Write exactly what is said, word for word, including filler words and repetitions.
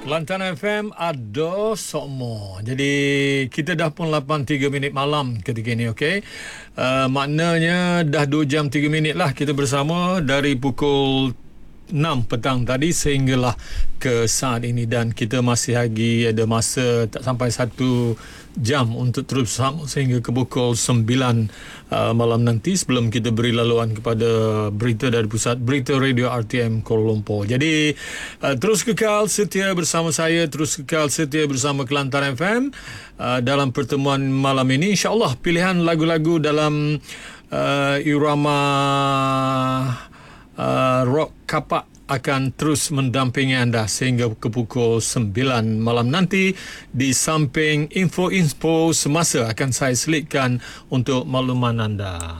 Kelantan F M ada sokmo. Jadi kita dah pun lapan tiga minit malam ketika ini, okey. Uh, maknanya dah dua jam tiga minit lah kita bersama dari pukul enam petang tadi sehinggalah ke saat ini, dan kita masih lagi ada masa tak sampai satu jam untuk terus bersama sehingga ke pukul sembilan uh, malam nanti sebelum kita beri laluan kepada berita dari Pusat Berita Radio R T M Kuala Lumpur. Jadi uh, terus kekal setia bersama saya, terus kekal setia bersama Kelantan F M uh, dalam pertemuan malam ini. InsyaAllah pilihan lagu-lagu dalam uh, irama Uh, rock kapak akan terus mendampingi anda sehingga ke pukul sembilan malam nanti. Di samping info-info semasa akan saya selitkan untuk makluman anda.